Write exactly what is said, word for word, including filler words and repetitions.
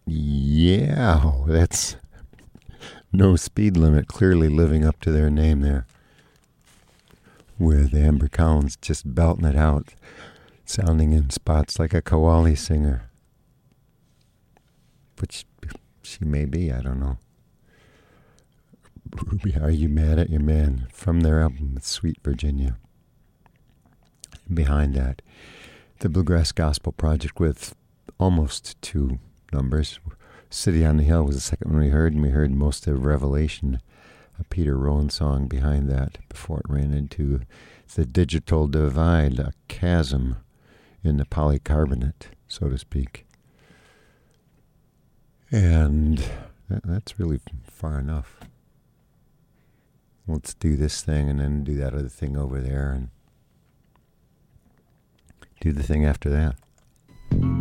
Yeah, that's No Speed Limit, clearly living up to their name there. With Amber Collins just belting it out, sounding in spots like a Kawali singer. Which she may be, I don't know. Ruby, Are You Mad at Your Man? From their album Sweet Virginia. And behind that, the Bluegrass Gospel Project with almost two numbers. City on the Hill was the second one we heard, and we heard most of Revelation, a Peter Rowan song behind that, before it ran into the digital divide, a chasm in the polycarbonate, so to speak. And that, that's really far enough. Let's do this thing and then do that other thing over there and do the thing after that.